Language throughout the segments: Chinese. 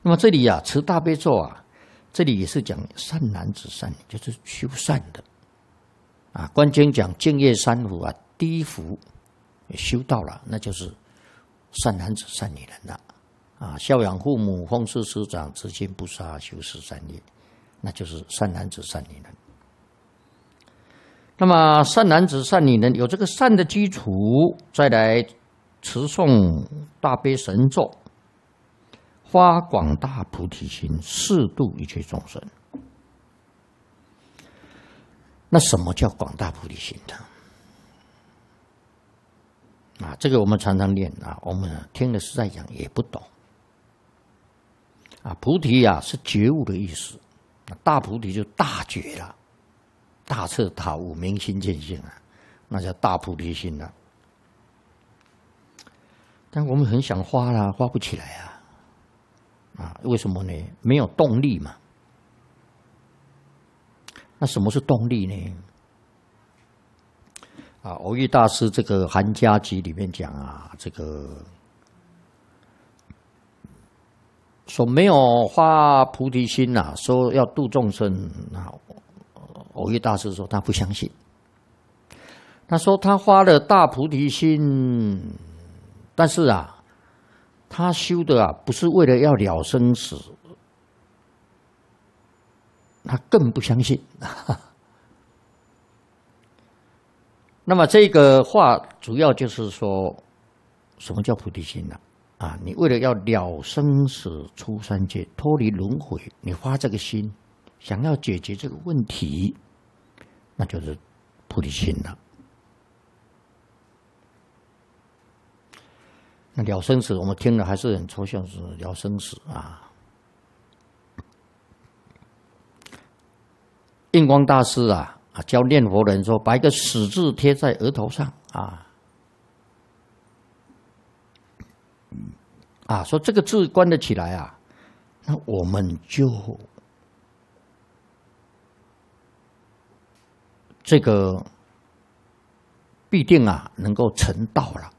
那么这里啊，持大悲咒啊，这里也是讲善男子善女，就是修善的啊。观经讲净业三福啊，第一福也修到了，那就是善男子善女人了啊。孝养父母，奉事师长，知亲不杀，修持善业，那就是善男子善女人。那么善男子善女人有这个善的基础，再来持诵大悲神咒，发广大菩提心，誓度一切众生。那什么叫广大菩提心呢？啊，这个我们常常念啊，我们听了是在讲也不懂啊。菩提啊是觉悟的意思，大菩提就大觉了，大彻大悟，明心见性啊，那叫大菩提心了。但我们很想发啦，发不起来啊，为什么呢？没有动力嘛。那什么是动力呢？啊，蕅益大师这个《含家集》里面讲啊，这个说没有发菩提心啊，说要度众生啊，蕅益大师说他不相信。他说他发了大菩提心，但是啊，他修的啊不是为了要了生死，他更不相信。那么这个话主要就是说，什么叫菩提心呢？啊，你为了要了生死、出三界、脱离轮回，你发这个心，想要解决这个问题，那就是菩提心了。那了生死，我们听了还是很抽象，是了生死啊。印光大师啊，教念佛人说，把一个死字贴在额头上说这个字关得起来啊，那我们就这个必定啊能够成道了。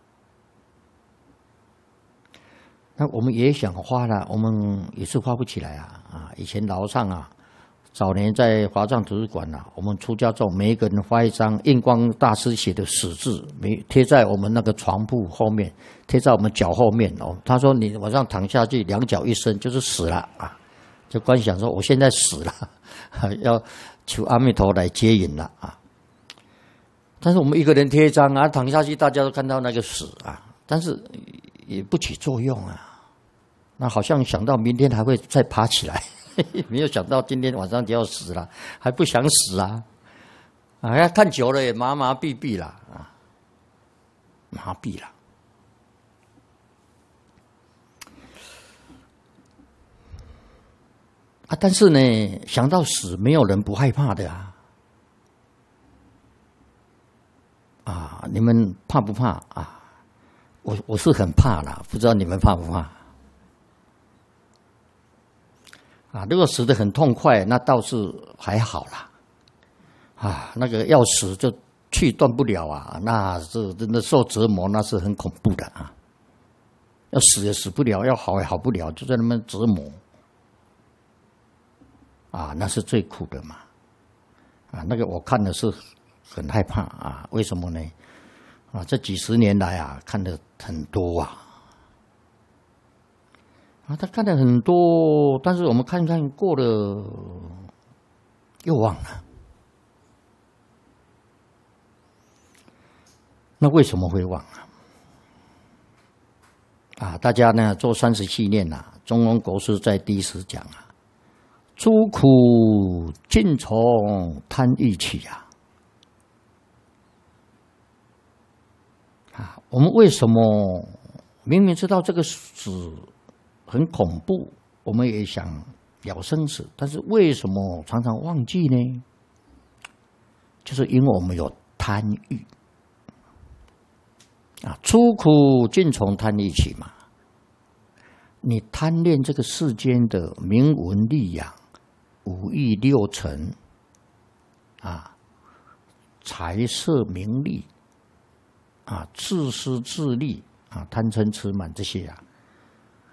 那我们也想发了，我们也是发不起来啊！以前老上啊，早年在华藏图书馆啊，我们出家之后，每一个人发一张印光大师写的死字，贴在我们那个床铺后面，贴在我们脚后面哦。他说你晚上躺下去，两脚一伸就是死了啊！就观想说我现在死了，要求阿弥陀来接引了啊！但是我们一个人贴一张啊，躺下去大家都看到那个死啊，但是也不起作用啊。那好像想到明天还会再爬起来，没有想到今天晚上就要死了，还不想死啊！看久了也麻麻痹痹了啊，麻痹了。但是呢，想到死，没有人不害怕的你们怕不怕啊？我是很怕啦，不知道你们怕不怕？如果死得很痛快，那倒是还好啦。那个要死就去断不了啊，那是真的受折磨，那是很恐怖的啊。要死也死不了，要好也好不了，就在那边折磨。那是最苦的嘛。那个我看的是很害怕啊，为什么呢？这几十年来啊，看的很多他看的很多，但是我们看看过了，又忘了。那为什么会忘大家呢做37念中庸国师在第10讲诸苦尽从贪欲起我们为什么明明知道这个死很恐怖，我们也想了生死，但是为什么常常忘记呢？就是因为我们有贪欲诸苦尽从贪欲起嘛。你贪恋这个世间的名闻利养、五欲六尘财色名利自私自利贪嗔痴慢这些